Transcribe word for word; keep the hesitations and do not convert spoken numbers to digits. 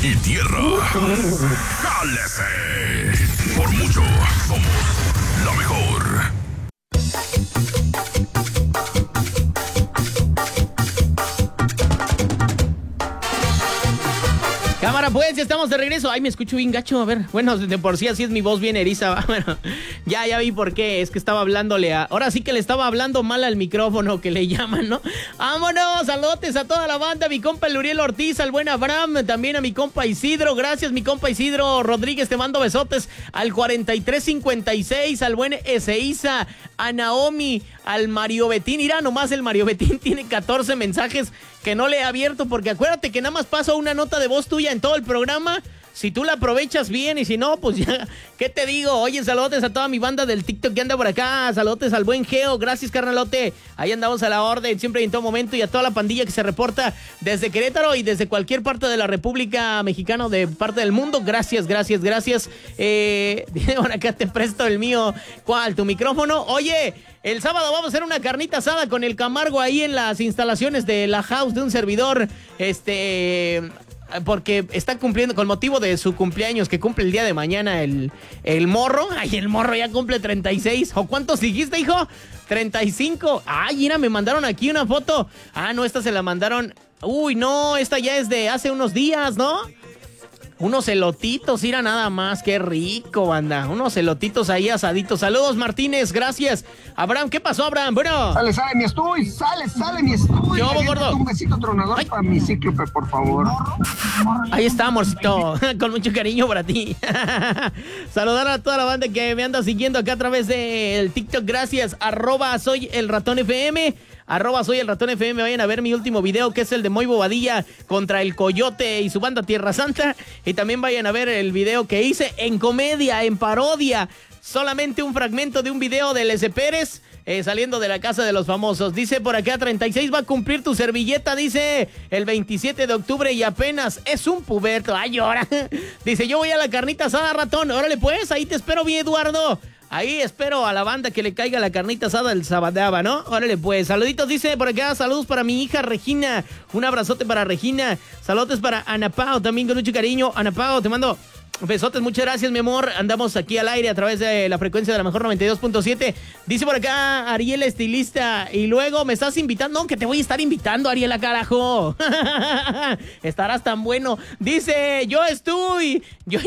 y tierra. ¡Jálese! Por mucho, somos la mejor. Cámara, pues, ya estamos de regreso. Ay, me escucho bien gacho, a ver. Bueno, de por sí así es mi voz bien eriza. Bueno, ya, ya vi por qué. Es que estaba hablándole a... Ahora sí que le estaba hablando mal al micrófono que le llaman, ¿no? ¡Vámonos! Saludos a toda la banda, a mi compa el Uriel Ortiz, al buen Abraham, también a mi compa Isidro. Gracias, mi compa Isidro Rodríguez, te mando besotes. Al cuarenta y tres cincuenta y seis, al buen Ezeiza, a Naomi, al Mario Betín. Mira, nomás el Mario Betín tiene catorce mensajes que no le he abierto, porque acuérdate que nada más paso una nota de voz tuya en todo el programa. Si tú la aprovechas bien y si no, pues ya, ¿qué te digo? Oye, saludos a toda mi banda del TikTok que anda por acá. Saludos al buen Geo, gracias, carnalote. Ahí andamos a la orden, siempre y en todo momento. Y a toda la pandilla que se reporta desde Querétaro y desde cualquier parte de la República Mexicana, de parte del mundo. Gracias, gracias, gracias. Eh, por acá te presto el mío. ¿Cuál? ¿Tu micrófono? Oye, el sábado vamos a hacer una carnita asada con el Camargo ahí en las instalaciones de la house de un servidor. Este... Porque está cumpliendo, con motivo de su cumpleaños, que cumple el día de mañana el, el morro. Ay, el morro ya cumple treinta y seis. ¿O cuántos dijiste, hijo? treinta y cinco. Ay, mira, me mandaron aquí una foto. Ah, no, esta se la mandaron. Uy, no, esta ya es de hace unos días, ¿no? Unos elotitos, mira nada más, qué rico, banda. Unos elotitos ahí asaditos. Saludos, Martínez, gracias. Abraham, ¿qué pasó, Abraham? Bueno. Sale, sale mi estuy, sale, sale mi estuy. ¿Qué hubo, gordo? Un besito tronador Ay. para mi cíclope, por favor. Ahí está, amorcito. Con mucho cariño para ti. Saludar a toda la banda que me anda siguiendo acá a través del TikTok. Gracias. Arroba soy el ratón F M. Arroba soy el ratón F M, vayan a ver mi último video, que es el de Moy Bobadilla contra el Coyote y su banda Tierra Santa. Y también vayan a ver el video que hice en comedia, en parodia. Solamente un fragmento de un video de Leze Pérez, eh, saliendo de la casa de los famosos. Dice por acá, treinta y seis va a cumplir tu servilleta, dice, el veintisiete de octubre y apenas es un puberto. Ay, ahora. Dice, yo voy a la carnita asada, ratón. Órale pues, ahí te espero, bien, Eduardo. Ahí espero a la banda que le caiga la carnita asada el sabadaba, ¿no? Órale, pues, saluditos, dice por acá, saludos para mi hija Regina, un abrazote para Regina, saludos para Ana Pao, también con mucho cariño. Ana Pao, te mando besotes, muchas gracias, mi amor. Andamos aquí al aire a través de la frecuencia de la mejor noventa y dos punto siete. Dice por acá Ariel Estilista, y luego me estás invitando. No, que te voy a estar invitando, Ariela, carajo. Estarás tan bueno. Dice, yo estoy, yo